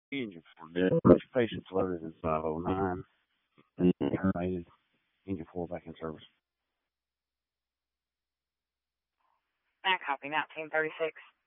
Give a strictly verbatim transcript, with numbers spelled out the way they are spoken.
Engine four dead. Patients loaded in five oh nine. Terminated. Engine four back in service. I copy nineteen thirty-six.